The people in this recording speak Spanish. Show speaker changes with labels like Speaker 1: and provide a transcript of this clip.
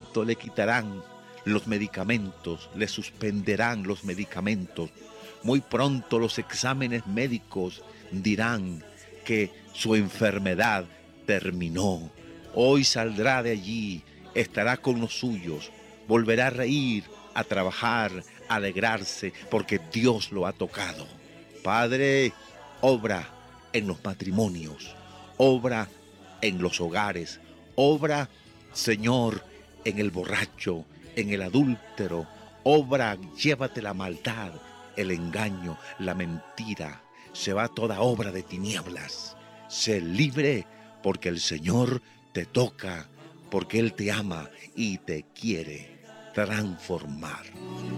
Speaker 1: pronto le quitarán los medicamentos, le suspenderán los medicamentos. Muy pronto los exámenes médicos dirán que su enfermedad terminó. Hoy saldrá de allí, estará con los suyos, volverá a reír, a trabajar, a alegrarse, porque Dios lo ha tocado. Padre, obra en los matrimonios, obra en los hogares, obra, Señor, en el borracho, en el adúltero, obra, llévate la maldad, el engaño, la mentira, se va toda obra de tinieblas. Sé libre porque el Señor te toca, porque Él te ama y te quiere transformar.